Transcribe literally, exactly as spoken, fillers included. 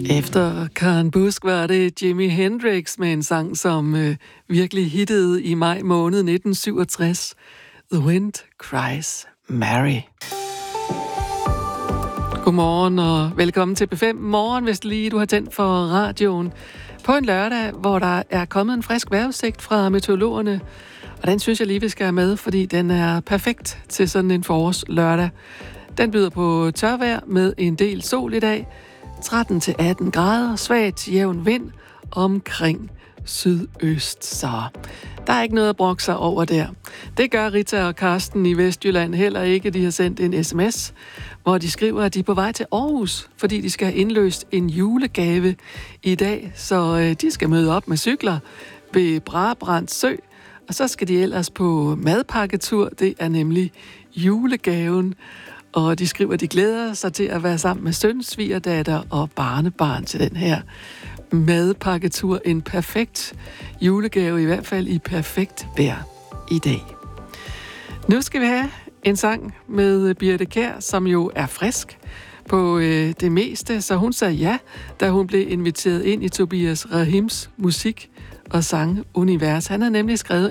Efter Karen Busk var det Jimi Hendrix med en sang, som øh, virkelig hittede i maj måned nitten syvogtres. The Wind Cries Mary. Godmorgen og velkommen til P fem Morgen, hvis lige du har tændt for radioen. På en lørdag, hvor der er kommet en frisk vejrudsigt fra meteorologerne. Og den synes jeg lige, vi skal have med, fordi den er perfekt til sådan en forårslørdag. Den byder på tørvejr med en del sol i dag. tretten til atten grader, svagt jævn vind omkring sydøst. Så der er ikke noget at brokke sig over der. Det gør Rita og Karsten i Vestjylland heller ikke. De har sendt en sms, hvor de skriver, at de er på vej til Aarhus, fordi de skal have indløst en julegave i dag. Så de skal møde op med cykler ved Brabrand Sø, og så skal de ellers på madpakketur. Det er nemlig julegaven. Og de skriver, at de glæder sig til at være sammen med søn, svigerdatter og barnebarn til den her madpakketur. En perfekt julegave, i hvert fald i perfekt vejr i dag. Nu skal vi have en sang med Birthe Kjær, som jo er frisk på øh, det meste. Så hun sagde ja, da hun blev inviteret ind i Tobias Rahims musik- og sangunivers. Han har nemlig skrevet